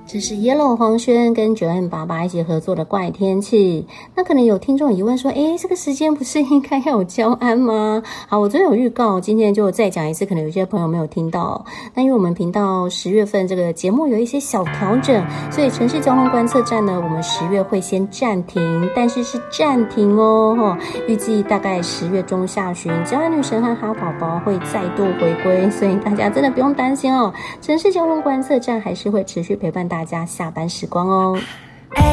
这是 Yellow 黄轩跟9M88一起合作的怪天气。那可能有听众疑问说，这个时间不是应该要有交安吗？好，我昨天有预告，今天就再讲一次，可能有些朋友没有听到。那因为我们频道10月份这个节目有一些小调整，所以城市交通观测站呢，我们10月会先暂停，但是是暂停哦。预计大概10月中下旬，交安女神和哈宝宝会再度回归，所以大家真的不用担心哦。城市交通观测站还是会持续陪伴大家下班时光哦。